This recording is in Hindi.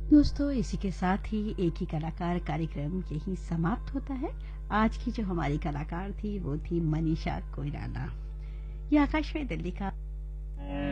दोस्तों, इसी के साथ ही एक ही कलाकार कार्यक्रम यही समाप्त होता है। आज की जो हमारी कलाकार थी वो थी मनीषा कोइराला। ये आकाशवाणी दिल्ली का